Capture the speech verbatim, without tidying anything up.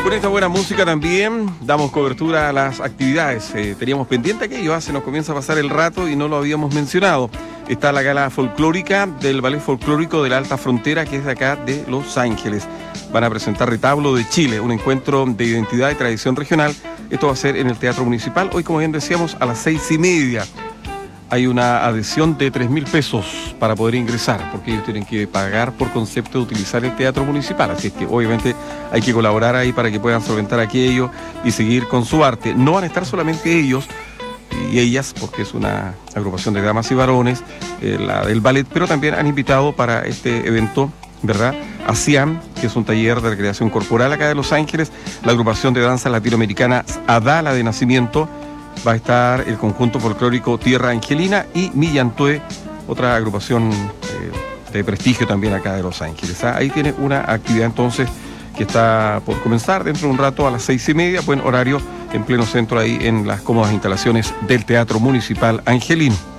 con esta buena música también damos cobertura a las actividades. Eh, teníamos pendiente aquello, ¿eh? Se nos comienza a pasar el rato y no lo habíamos mencionado. Está la gala folclórica del Ballet Folclórico de la Alta Frontera, que es de acá de Los Ángeles. Van a presentar Retablo de Chile, un encuentro de identidad y tradición regional. Esto va a ser en el Teatro Municipal, hoy, como bien decíamos, a las seis y media. Hay una adhesión de tres mil pesos para poder ingresar, porque ellos tienen que pagar por concepto de utilizar el Teatro Municipal. Así es que obviamente hay que colaborar ahí para que puedan solventar aquello y seguir con su arte. No van a estar solamente ellos y ellas, porque es una agrupación de damas y varones, eh, la del ballet, pero también han invitado para este evento, ¿verdad?, a CIAM, que es un taller de recreación corporal acá de Los Ángeles, la agrupación de danza latinoamericana Adala de Nacimiento. Va a estar el conjunto folclórico Tierra Angelina y Millantue, otra agrupación eh, de prestigio también acá de Los Ángeles. ¿Ah? Ahí tiene una actividad entonces que está por comenzar dentro de un rato a las seis y media, buen horario, en pleno centro ahí en las cómodas instalaciones del Teatro Municipal Angelino.